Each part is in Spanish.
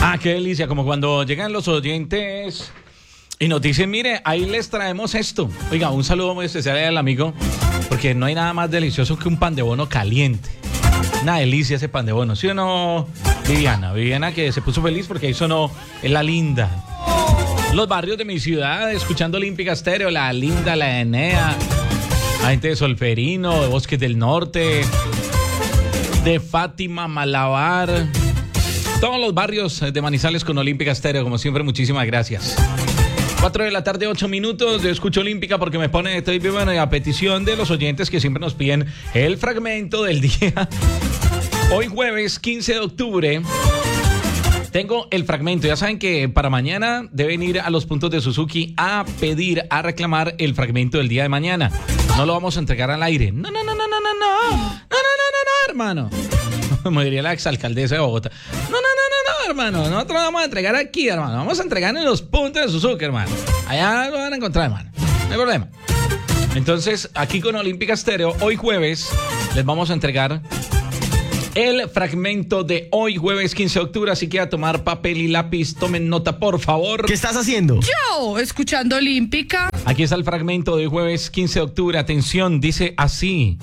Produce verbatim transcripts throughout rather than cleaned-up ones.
Ah, qué delicia, como cuando llegan los oyentes y nos dicen, mire, ahí les traemos esto. Oiga, un saludo muy especial al amigo, porque no hay nada más delicioso que un pan de bono caliente. Una delicia ese pan de bono, ¿sí o no, Viviana? Viviana que se puso feliz porque ahí sonó La Linda. Los barrios de mi ciudad, escuchando Olímpica Estéreo, La Linda, La Enea, la gente de Solferino, de Bosques del Norte, de Fátima, Malabar, todos los barrios de Manizales con Olímpica Estéreo, como siempre, muchísimas gracias. cuatro de la tarde, ocho minutos, yo escucho Olímpica porque me pone, estoy bien, bueno, y a petición de los oyentes que siempre nos piden el fragmento del día. Hoy jueves quince de octubre tengo el fragmento. Ya saben que para mañana deben ir a los puntos de Suzuki a pedir, a reclamar el fragmento del día de mañana. No lo vamos a entregar al aire. No, no, no, no, no, no, no, no, no, no, no, no, hermano. Como diría la exalcaldesa de Bogotá. No, no, no, no, no, hermano. Nosotros lo vamos a entregar aquí, hermano. Vamos a entregar en los puntos de Suzuki, hermano. Allá lo van a encontrar, hermano. No hay problema. Entonces, aquí con Olímpica Estéreo, hoy jueves, les vamos a entregar el fragmento de hoy, jueves quince de octubre, así que a tomar papel y lápiz, tomen nota, por favor. ¿Qué estás haciendo? Yo, escuchando Olímpica. Aquí está el fragmento de hoy, jueves quince de octubre. Atención, dice así.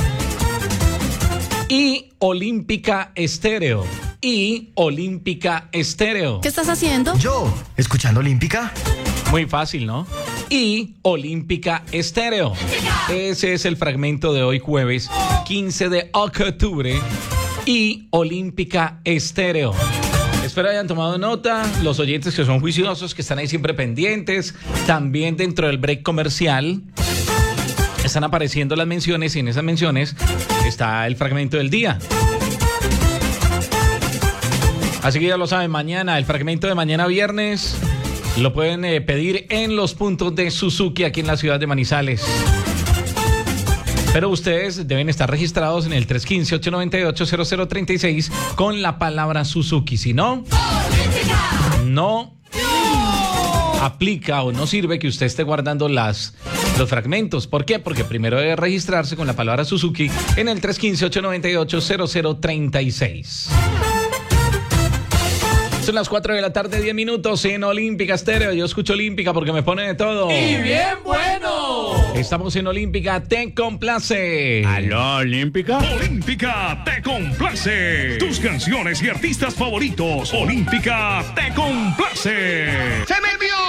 Y Olímpica Estéreo. Y Olímpica Estéreo. ¿Qué estás haciendo? Yo, escuchando Olímpica. Muy fácil, ¿no? Y Olímpica Estéreo. Ese es el fragmento de hoy, jueves quince de octubre. Y Olímpica Estéreo. Espero hayan tomado nota, los oyentes que son juiciosos, que están ahí siempre pendientes. También dentro del break comercial están apareciendo las menciones y en esas menciones está el fragmento del día. Así que ya lo saben, mañana, el fragmento de mañana viernes, lo pueden eh, pedir en los puntos de Suzuki aquí en la ciudad de Manizales. Pero ustedes deben estar registrados en el tres uno cinco, ocho nueve ocho, cero cero tres seis con la palabra Suzuki. Si no, no aplica o no sirve que usted esté guardando las, los fragmentos. ¿Por qué? Porque primero debe registrarse con la palabra Suzuki en el tres uno cinco, ocho nueve ocho, cero cero tres seis. Son las cuatro de la tarde, diez minutos en Olímpica Estéreo. Yo escucho Olímpica porque me pone de todo. ¡Y bien bueno! Estamos en Olímpica, te complace. ¿Aló, Olímpica? Olímpica te complace. Tus canciones y artistas favoritos. Olímpica te complace. ¡Se me envió!